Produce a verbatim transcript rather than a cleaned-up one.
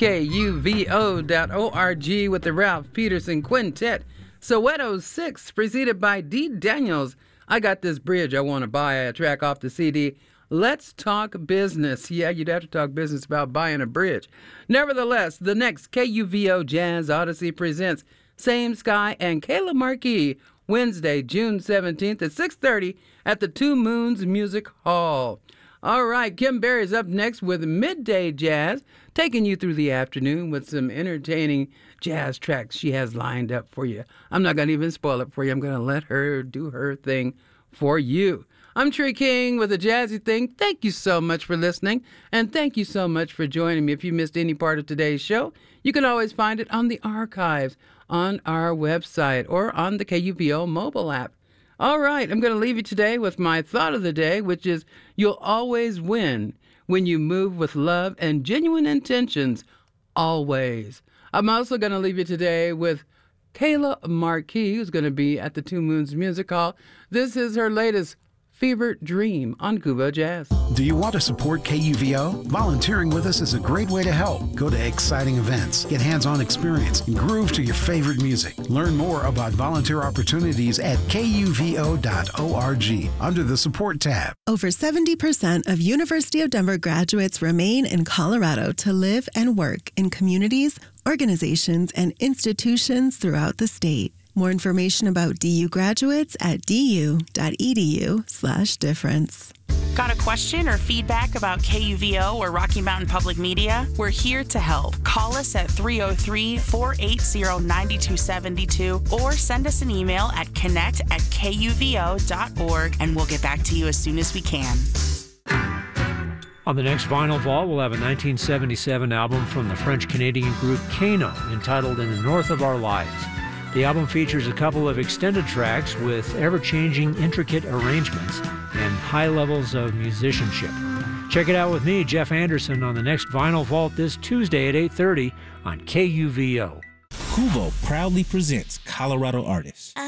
K U V O dot org with the Ralph Peterson Quintet. Soweto six, preceded by D. Daniels. I Got This Bridge I Want to Buy, a track off the C D. Let's Talk Business. Yeah, you'd have to talk business about buying a bridge. Nevertheless, the next K U V O Jazz Odyssey presents Same Sky and Kayla Marquis, Wednesday, June seventeenth at six thirty at the Two Moons Music Hall. All right, Kim Berry's up next with Midday Jazz, taking you through the afternoon with some entertaining jazz tracks she has lined up for you. I'm not going to even spoil it for you. I'm going to let her do her thing for you. I'm Tree King with a jazzy thing. Thank you so much for listening, and thank you so much for joining me. If you missed any part of today's show, you can always find it on the archives on our website or on the K U V O mobile app. All right, I'm going to leave you today with my thought of the day, which is you'll always win when you move with love and genuine intentions, always. I'm also going to leave you today with Kayla Marquis, who's going to be at the Two Moons Music Hall. This is her latest Fever Dream on Cuba Jazz. Do you want to support K U V O? Volunteering with us is a great way to help. Go to exciting events, get hands-on experience, and groove to your favorite music. Learn more about volunteer opportunities at K U V O dot org under the Support tab. Over seventy percent of University of Denver graduates remain in Colorado to live and work in communities, organizations, and institutions throughout the state. More information about D U graduates at du.edu slash difference. Got a question or feedback about K U V O or Rocky Mountain Public Media? We're here to help. Call us at three oh three, four eight zero, nine two seven two or send us an email at connect at K U V O dot org and we'll get back to you as soon as we can. On the next Vinyl Vault, we'll have a nineteen seventy-seven album from the French-Canadian group Kano entitled In the North of Our Lives. The album features a couple of extended tracks with ever-changing, intricate arrangements and high levels of musicianship. Check it out with me, Jeff Anderson, on the next Vinyl Vault this Tuesday at eight thirty on K U V O. Kuvo proudly presents Colorado artists.